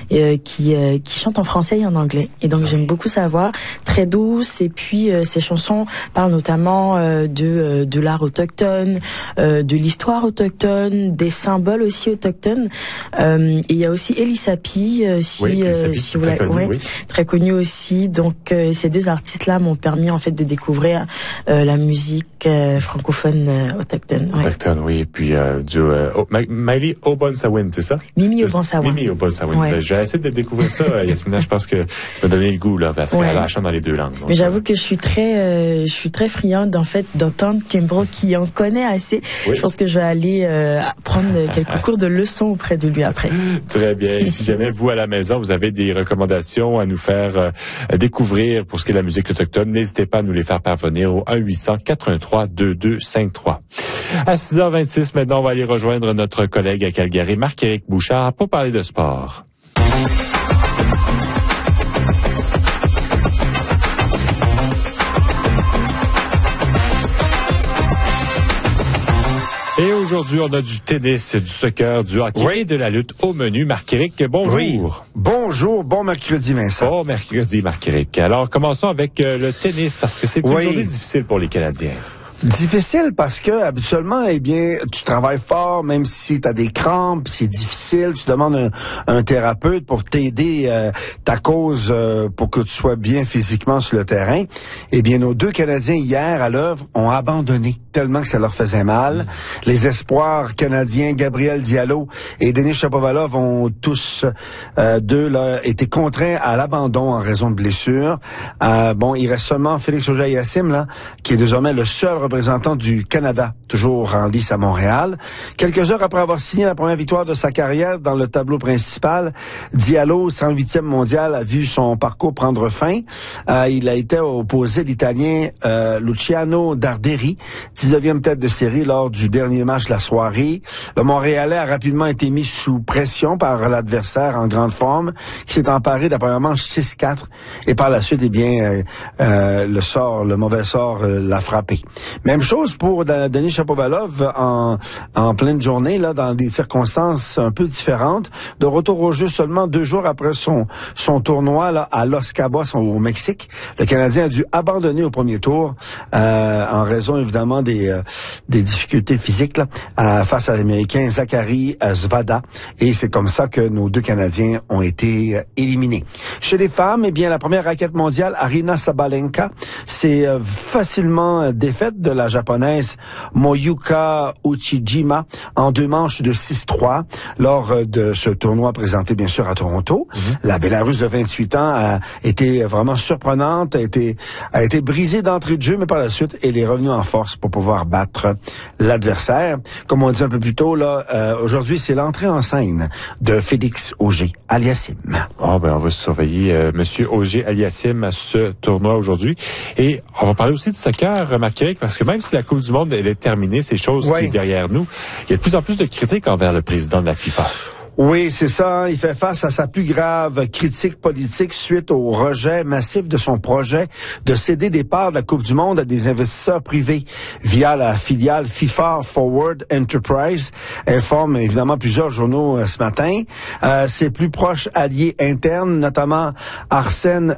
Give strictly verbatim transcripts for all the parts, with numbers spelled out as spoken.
euh, qui euh, qui chante en français et en anglais. Et donc j'aime beaucoup sa voix, très douce. Et puis euh, ses chansons parlent notamment euh, de euh, de l'art autochtone, euh, de l'histoire autochtone, des symboles aussi autochtones. Euh, et il y a aussi Elisapi, euh, si oui, euh, si vous très la, connu, ouais, oui. très connu aussi. Donc euh, ces deux artistes-là m'ont permis en fait de découvrir euh, la musique euh, francophone euh, autochtone. Ouais. Autochtone, oui. Et puis euh, du euh, oh, Miley Obonsawin, c'est ça? Mimi Obonsawin. Mimi Obonsawin. Ouais. J'ai essayé de découvrir ça, Yasmina. Je pense que tu m'as donné le goût là, parce ouais. qu'elle a chante dans les deux langues. Donc, mais j'avoue que je suis très, euh, je suis très friande en fait d'entendre Kimbro qui en connaît assez. Oui. Je pense que je vais aller euh, prendre quelques cours de leçons auprès de lui après. Très bien. Et si jamais vous à la maison vous avez des recommandations à nous faire euh, découvrir pour ce qui est de la musique autochtone, n'hésitez pas à nous les faire parvenir au un huit cents quatre un trois deux deux cinq trois. À six heures vingt-six, maintenant, on va aller rejoindre notre collègue à Calgary, Marc-Éric Bouchard, pour parler de sport. Et aujourd'hui, on a du tennis, du soccer, du hockey oui. et de la lutte au menu. Marc-Éric, bonjour. Oui. Bonjour, bon mercredi, Vincent. Bon mercredi, Marc-Éric. Alors, commençons avec euh, le tennis, parce que c'est une oui. journée difficile pour les Canadiens. Difficile parce que habituellement, eh bien, tu travailles fort, même si tu as des crampes, c'est difficile. Tu demandes un, un thérapeute pour t'aider euh, ta cause euh, pour que tu sois bien physiquement sur le terrain. Eh bien, nos deux Canadiens hier à l'œuvre ont abandonné tellement que ça leur faisait mal. Mmh. Les espoirs canadiens, Gabriel Diallo et Denis Shapovalov, ont tous euh, deux là, été contraints à l'abandon en raison de blessures. Euh, bon, il reste seulement Félix Auger-Aliassime là, qui est désormais le seul représentant du Canada, toujours en lice à Montréal. Quelques heures après avoir signé la première victoire de sa carrière dans le tableau principal, Diallo, cent huitième mondial, a vu son parcours prendre fin. Euh, il a été opposé l'Italien euh, Luciano Darderi, dix-neuvième tête de série lors du dernier match de la soirée. Le Montréalais a rapidement été mis sous pression par l'adversaire en grande forme, qui s'est emparé de la première manche six quatre, et par la suite, eh bien, euh, euh, le sort, le mauvais sort euh, l'a frappé. Même chose pour Denis Shapovalov en, en pleine journée, là, dans des circonstances un peu différentes. De retour au jeu seulement deux jours après son, son tournoi là, à Los Cabos au Mexique. Le Canadien a dû abandonner au premier tour euh, en raison évidemment des, euh, des difficultés physiques là, euh, face à l'Américain Zachary euh, Zvada. Et c'est comme ça que nos deux Canadiens ont été euh, éliminés. Chez les femmes, eh bien, la première raquette mondiale, Aryna Sabalenka, s'est euh, facilement euh, défaite de la japonaise Moyuka Uchijima en deux manches de six trois lors de ce tournoi présenté bien sûr à Toronto. Mm-hmm. La Bélarusse de vingt-huit ans a été vraiment surprenante, a été a été brisée d'entrée de jeu, mais par la suite elle est revenue en force pour pouvoir battre l'adversaire. Comme on dit un peu plus tôt là, euh, aujourd'hui c'est l'entrée en scène de Félix Auger-Aliassime. Oh, ben on va surveiller euh, Monsieur Auger-Aliassime à ce tournoi aujourd'hui. Et on va parler aussi de soccer, Marc-Éric, parce que même si la Coupe du Monde elle est terminée, c'est chose oui. qui est derrière nous, il y a de plus en plus de critiques envers le président de la FIFA. Oui, c'est ça. Il fait face à sa plus grave critique politique suite au rejet massif de son projet de céder des parts de la Coupe du Monde à des investisseurs privés via la filiale FIFA Forward Enterprise, informe évidemment plusieurs journaux euh, ce matin. Euh, ses plus proches alliés internes, notamment Arsène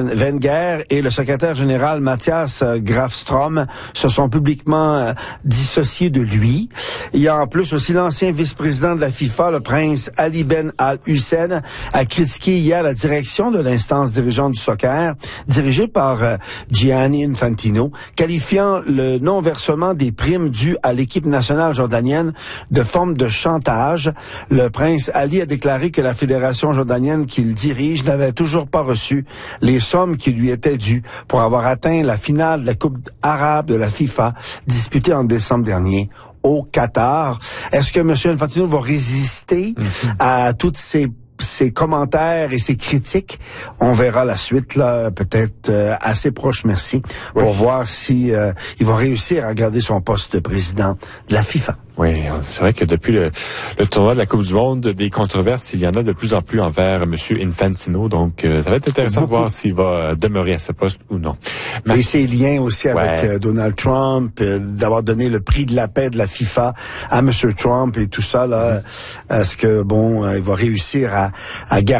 Wenger et le secrétaire général Mathias Grafstrom, se sont publiquement euh, dissociés de lui. Il y a en plus aussi l'ancien vice-président de la FIFA, le prince Ali Ben Al-Hussein, a critiqué hier la direction de l'instance dirigeante du soccer, dirigée par euh, Gianni Infantino, qualifiant le non-versement des primes dues à l'équipe nationale jordanienne de forme de chantage. Le prince Ali a déclaré que la fédération jordanienne qu'il dirige n'avait toujours pas reçu les sommes qui lui étaient dues pour avoir atteint la finale de la Coupe arabe de la FIFA, disputée en décembre dernier au Qatar. Est-ce que M. Infantino va résister mm-hmm. à toutes ces ses commentaires et ses critiques? On verra la suite, là, peut-être euh, assez proche, merci, pour oui. voir si euh, il va réussir à garder son poste de président de la FIFA. Oui, c'est vrai que depuis le, le tournoi de la Coupe du Monde, des controverses, il y en a de plus en plus envers M. Infantino. Donc, euh, ça va être intéressant Beaucoup. de voir s'il va demeurer à ce poste ou non. Mais... Et ses liens aussi ouais. avec euh, Donald Trump, euh, d'avoir donné le prix de la paix de la FIFA à M. Trump et tout ça, là, mm. est-ce que, bon, euh, il va réussir à, à garder